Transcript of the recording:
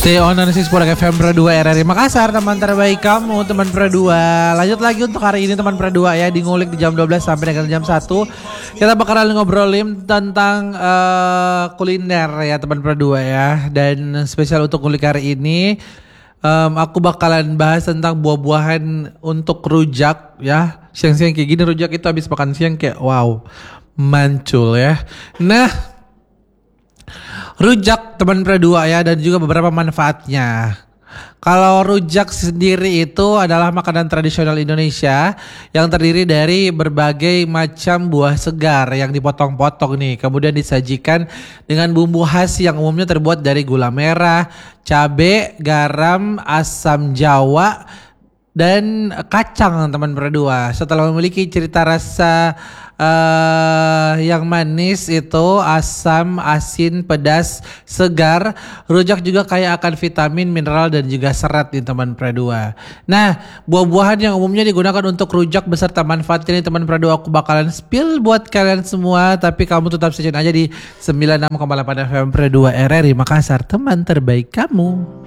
Stay on Analisis Sport FM Pro 2 RRI Makassar, teman terbaik kamu, teman Pro 2. Lanjut lagi untuk hari ini teman Pro 2 ya, di ngulik di jam 12 sampai dengan jam 1. Kita bakalan ngobrolin tentang kuliner ya teman Pro 2 ya. Dan spesial untuk ngulik hari ini aku bakalan bahas tentang buah-buahan untuk rujak ya. Siang-siang kayak gini rujak itu habis makan siang kayak wow, mancul ya. Nah, rujak teman Pro 2 ya, dan juga beberapa manfaatnya. Kalau rujak sendiri itu adalah makanan tradisional Indonesia yang terdiri dari berbagai macam buah segar yang dipotong-potong nih, kemudian disajikan dengan bumbu khas yang umumnya terbuat dari gula merah, cabai, garam, asam jawa, dan kacang teman Pro 2. Setelah memiliki cita rasa yang manis itu asam, asin, pedas, segar, rujak juga kaya akan vitamin, mineral, dan juga serat nih teman Pro 2. Nah, buah-buahan yang umumnya digunakan untuk rujak beserta manfaatnya nih teman Pro 2 aku bakalan spill buat kalian semua, tapi kamu tetap stay aja di 96,8 FM Pro 2 RRI Makassar, teman terbaik kamu.